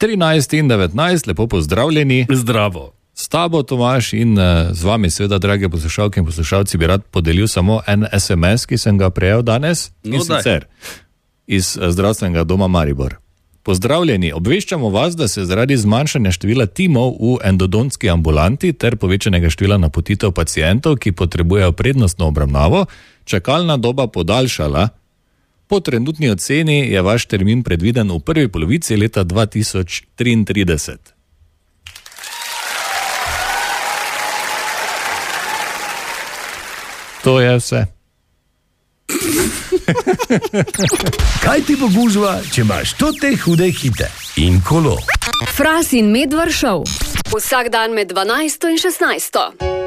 13 in 19, lepo pozdravljeni. Zdravo. S tabo, Tomaž, in z vami, seveda, drage poslušalke in poslušalci, bi rad podelil samo en SMS, ki sem ga prejel danes, in sicer iz zdravstvenega doma Maribor. Pozdravljeni, obveščamo vas, da se zaradi zmanjšanja števila timov v endodontski ambulanti ter povečanega števila napotitev pacientov, ki potrebujejo prednostno obravnavo, čakalna doba podaljšala. Po trenutni oceni je vaš termin predviden v prvi polovici leta 2033. To je vse. Kaj ti bo gužva, če imaš te hude hite in kolo? Fras in Medvard Show. Vsak dan med 12 in 16.